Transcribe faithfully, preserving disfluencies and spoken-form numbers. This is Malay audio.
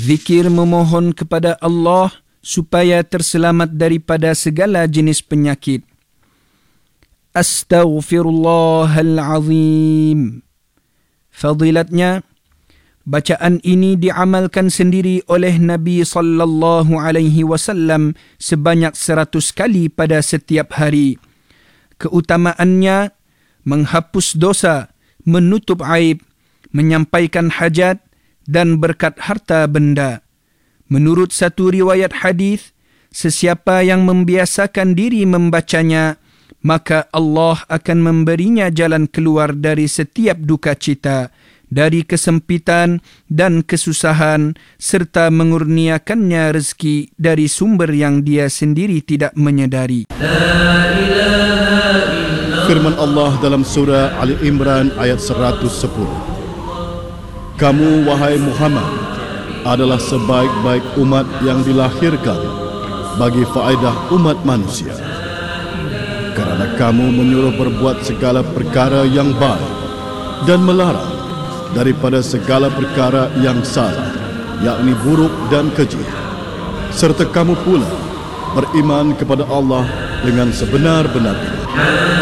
Zikir memohon kepada Allah supaya terselamat daripada segala jenis penyakit. Astaghfirullahalazim. Fadilatnya, bacaan ini diamalkan sendiri oleh Nabi sallallahu alaihi wasallam sebanyak seratus kali pada setiap hari. Keutamaannya menghapus dosa, menutup aib, menyampaikan hajat dan berkat harta benda. Menurut satu riwayat hadis, sesiapa yang membiasakan diri membacanya, maka Allah akan memberinya jalan keluar dari setiap duka cita, dari kesempitan dan kesusahan, serta mengurniakannya rezeki dari sumber yang dia sendiri tidak menyedari. Firman Allah dalam surah Ali Imran ayat seratus sepuluh. Kamu, wahai Muhammad, adalah sebaik-baik umat yang dilahirkan bagi faedah umat manusia. Kerana kamu menyuruh berbuat segala perkara yang baik dan melarang daripada segala perkara yang salah, yakni buruk dan keji. Serta kamu pula beriman kepada Allah dengan sebenar-benarnya.